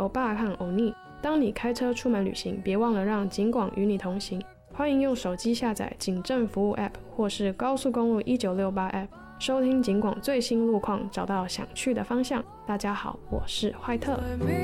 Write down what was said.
欧巴和欧尼。当你开车出门旅行，别忘了让警广与你同行。欢迎用手机下载警政服务 App 或是高速公路1968 App， 收听警广最新路况，找到想去的方向。大家好，我是坏特。